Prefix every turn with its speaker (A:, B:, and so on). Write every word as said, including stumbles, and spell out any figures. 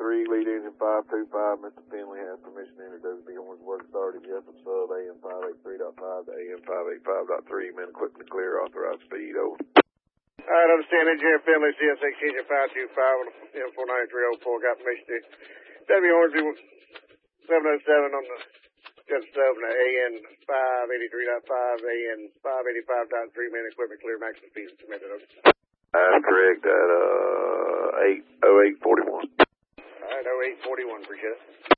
A: three, lead engine five two five. Mister Finley has permission to introduce the orange work started. Yes, of sub A M five eighty-three point five to A M five eighty-five point three. Man, equipment to clear, authorized speed, over.
B: All right, understand Engineer Finley, C S X engine five two five on M four ninety-three oh four. Got permission to W Orange seven oh seven on the jet stub and A N five eighty-three point five, A N five eighty-five point three. Man, equipment clear, maximum speed submitted, over.
A: That's correct at uh, eight oh eight forty-one.
B: All right, oh eight forty-one, appreciate it.